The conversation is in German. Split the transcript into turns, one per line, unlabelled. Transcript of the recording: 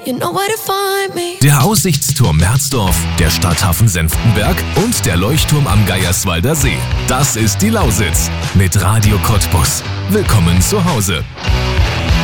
You know where to find me.
Der Aussichtsturm Merzdorf, der Stadthafen Senftenberg und der Leuchtturm am Geierswalder See. Das ist die Lausitz mit Radio Cottbus. Willkommen zu Hause.